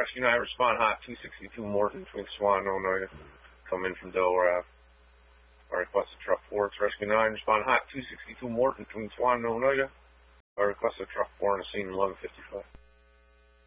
Rescue 9, respond hot, 262 Morton between Swan and Oneida. Come in from Delaware Ave. I request a truck 4, it's Rescue 9, respond hot, 262 Morton between Swan and Oneida. I request a truck 4 on the scene, 1155.